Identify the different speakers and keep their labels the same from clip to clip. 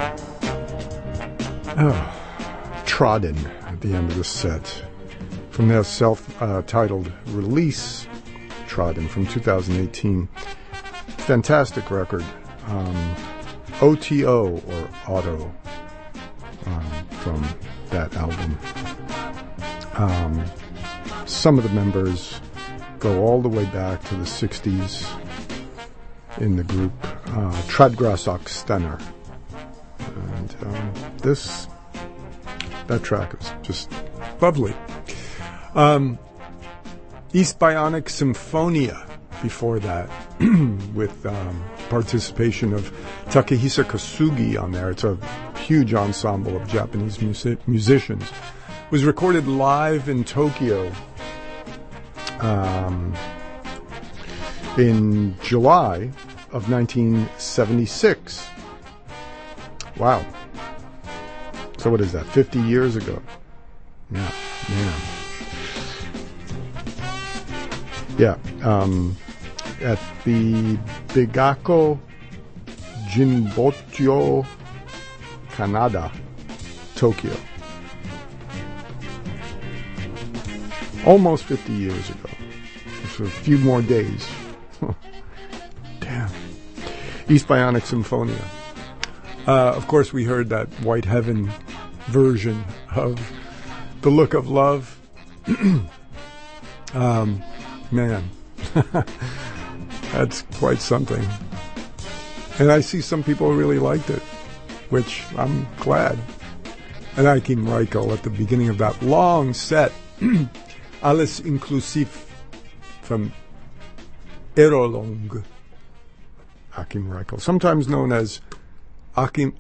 Speaker 1: Oh, Trodden at the end of the set. From their self-titled release, Trodden, from 2018. Fantastic record. OTO, or Auto, from that album. Some of the members go all the way back to the 60s in the group Trädgräsok Stenner. And that track is just lovely. East Bionic Symphonia before that, with participation of Takehisa Kosugi on there. It's a huge ensemble of Japanese musicians. It was recorded live in Tokyo in July of 1976. Wow. So what is that, 50 years ago? Yeah, man. Yeah, at the Bigako Jinbokyo Kanada, Tokyo. Almost 50 years ago. For a few more days. Damn. East Bionic Symphonia. Of course, we heard that White Heaven version of The Look of Love. Man, that's quite something. And I see some people really liked it, which I'm glad. And Achim Reichel at the beginning of that long set, Alles Inklusiv from Erolong. Achim Reichel, sometimes known as Achim,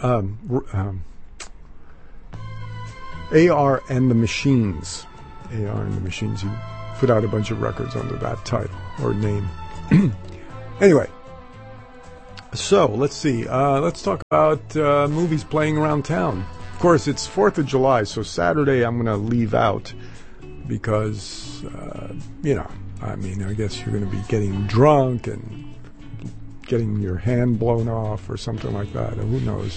Speaker 1: AR and the Machines. AR and the Machines. He put out a bunch of records under that title or name. Anyway, so let's see. Let's talk about movies playing around town. Of course, it's 4th of July, so Saturday I'm going to leave out because, I guess you're going to be getting drunk and getting your hand blown off or something like that. Who knows?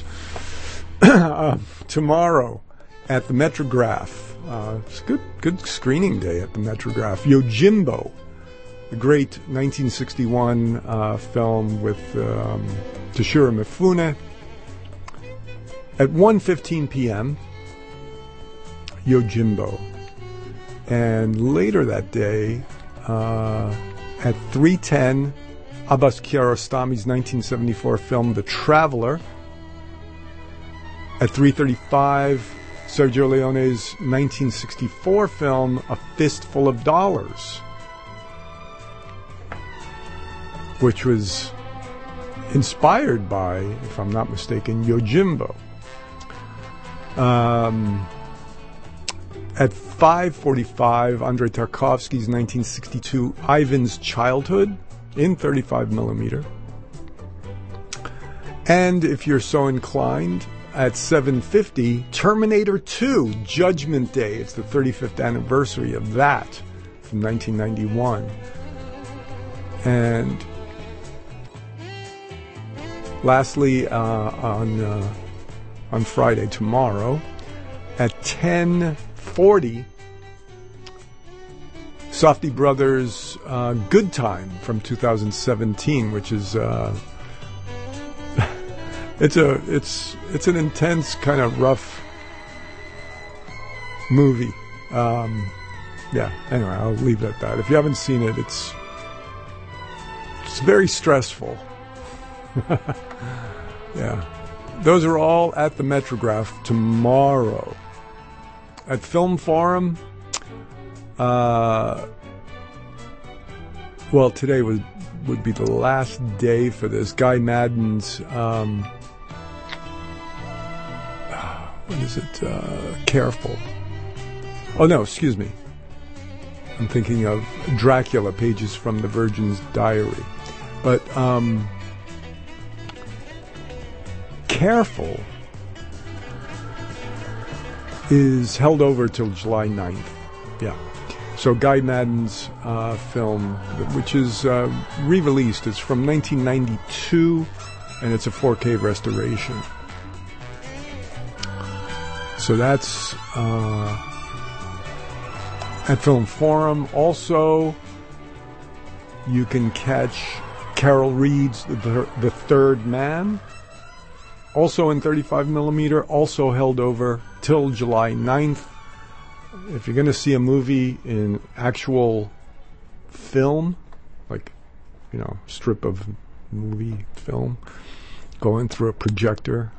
Speaker 1: Tomorrow at the Metrograph. It's a good screening day at the Metrograph. Yojimbo, the great 1961 film with Toshiro Mifune. At 1:15 p.m., Yojimbo. And later that day, at 3:10, Abbas Kiarostami's 1974 film The Traveler. At 3:35, Sergio Leone's 1964 film A Fistful of Dollars, which was inspired by, if I'm not mistaken, Yojimbo. At 5:45, Andrei Tarkovsky's 1962 Ivan's Childhood in 35mm. And if you're so inclined, at 7:50, Terminator 2, Judgment Day. It's the 35th anniversary of that from 1991. And lastly, on Friday, tomorrow, at 10:40, Safdie Brothers' Good Time from 2017, which is it's an intense, kind of rough movie. Anyway, I'll leave it at that. If you haven't seen it, it's very stressful. Yeah. Those are all at the Metrograph tomorrow. At Film Forum, today would be the last day for this. Guy Madden's what is it? Careful. Oh no, excuse me. I'm thinking of Dracula, Pages from the Virgin's Diary. But Careful is held over till July 9th. Yeah. So Guy Madden's film, which is re-released, it's from 1992, and it's a 4K restoration. So that's at Film Forum. Also, you can catch Carol Reed's The Third Man, also in 35mm, also held over till July 9th. If you're going to see a movie in actual film, like, strip of movie film going through a projector,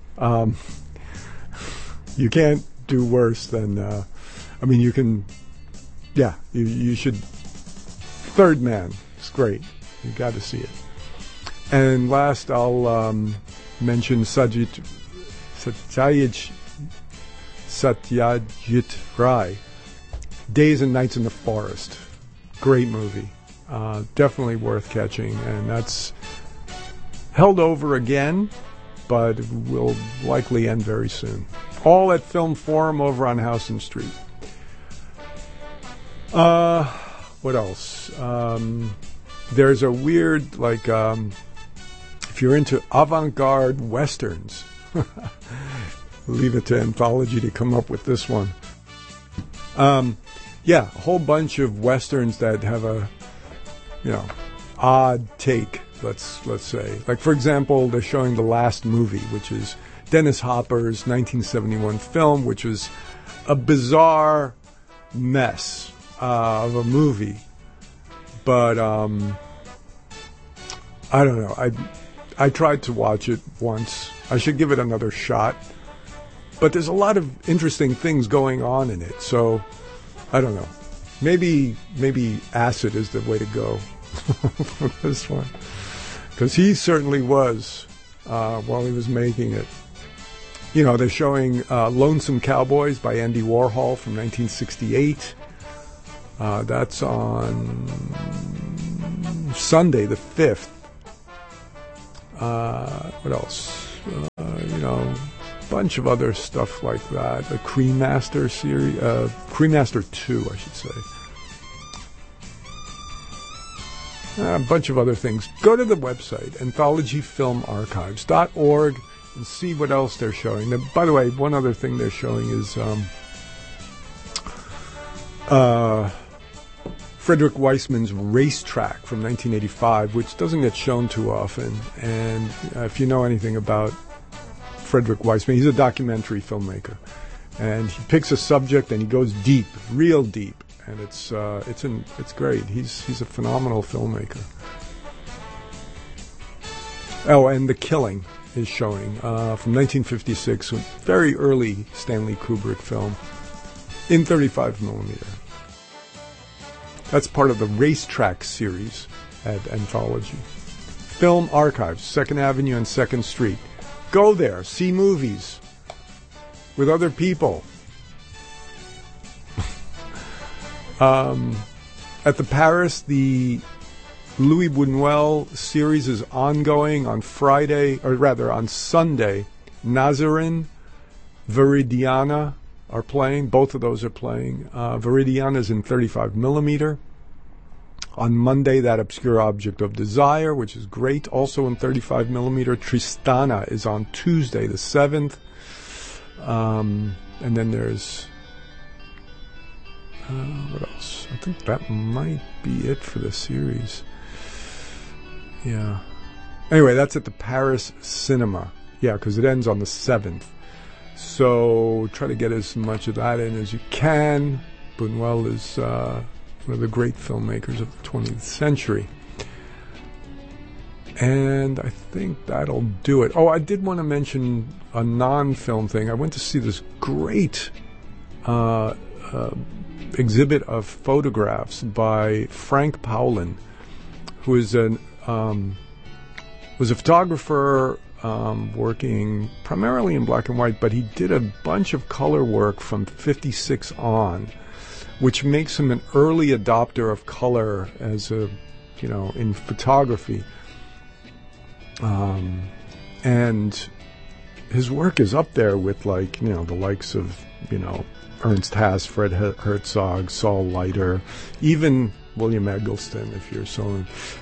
Speaker 1: you can't do worse than, you can, you should. Third Man, it's great. You got to see it. And last, I'll mention Satyajit Ray, Days and Nights in the Forest. Great movie. Definitely worth catching. And that's held over again, but will likely end very soon. All at Film Forum over on Howson Street. What else? There's a weird, if you're into avant-garde westerns, leave it to Anthology to come up with this one. A whole bunch of westerns that have a, odd take, let's say. Like, for example, they're showing The Last Movie, which is Dennis Hopper's 1971 film, which was a bizarre mess of a movie. But I don't know. I tried to watch it once. I should give it another shot. But there's a lot of interesting things going on in it. So I don't know. Maybe acid is the way to go for this one, because he certainly was while he was making it. They're showing Lonesome Cowboys by Andy Warhol from 1968. That's on Sunday the 5th. What else? Bunch of other stuff like that. The Cremaster series, Cremaster 2, I should say. A bunch of other things. Go to the website, anthologyfilmarchives.org, and see what else they're showing. Now, by the way, one other thing they're showing is Frederick Weissman's Racetrack from 1985, which doesn't get shown too often. And if you know anything about Frederick Weissman, he's a documentary filmmaker, and he picks a subject and he goes deep, real deep, and it's great. He's a phenomenal filmmaker. Oh, and The Killing is showing from 1956, a very early Stanley Kubrick film in 35mm. That's part of the Racetrack series at Anthology. Film Archives, 2nd Avenue and 2nd Street. Go there, see movies with other people. At the Paris, the Louis Buñuel series is ongoing on Friday, or rather on Sunday. Nazarene, Viridiana are playing. Both of those are playing. Viridiana is in 35mm. On Monday, That Obscure Object of Desire, which is great, also in 35mm. Tristana is on Tuesday, the 7th. And then there's... what else? I think that might be it for the series. Yeah. Anyway, that's at the Paris Cinema. Yeah, because it ends on the 7th. So try to get as much of that in as you can. Buñuel is one of the great filmmakers of the 20th century. And I think that'll do it. Oh, I did want to mention a non-film thing. I went to see this great exhibit of photographs by Frank Paulin, who is was a photographer working primarily in black and white, but he did a bunch of color work from 56 on, which makes him an early adopter of color as a, in photography. And his work is up there with the likes of, Ernst Haas, Fred Herzog, Saul Leiter, even William Eggleston,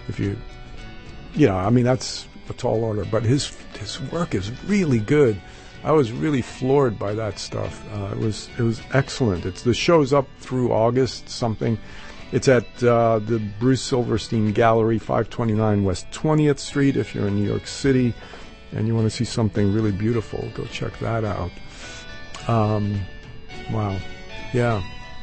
Speaker 1: that's a tall order, but his work is really good. I was really floored by that stuff. It was excellent. The show's up through August something. It's at the Bruce Silverstein Gallery, 529 West 20th Street. If you're in New York City and you want to see something really beautiful, go check that out. Wow. Yeah.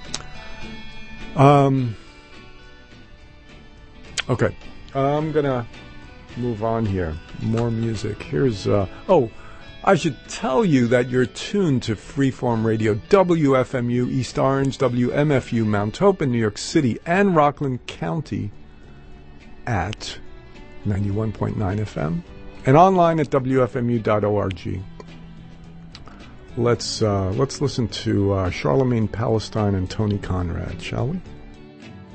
Speaker 1: Okay. I'm going to move on here. More music. Here's... I should tell you that you're tuned to Freeform Radio, WFMU East Orange, WMFU Mount Hope in New York City, and Rockland County at 91.9 FM, and online at WFMU.org. Let's listen to Charlemagne Palestine and Tony Conrad, shall we?